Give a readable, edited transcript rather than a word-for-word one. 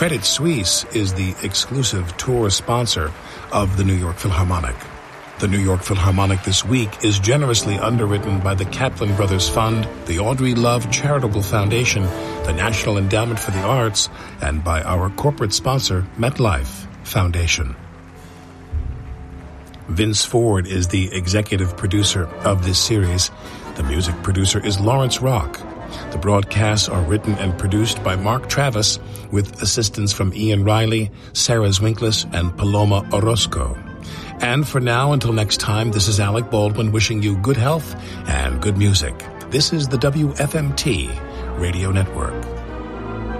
Credit Suisse is the exclusive tour sponsor of the New York Philharmonic. The New York Philharmonic this week is generously underwritten by the Kaplan Brothers Fund, the Audrey Love Charitable Foundation, the National Endowment for the Arts, and by our corporate sponsor, MetLife Foundation. Vince Ford is the executive producer of this series. The music producer is Lawrence Rock. The broadcasts are written and produced by Mark Travis with assistance from Ian Riley, Sarah Zwinklis, and Paloma Orozco. And for now, until next time, this is Alec Baldwin wishing you good health and good music. This is the WFMT Radio Network.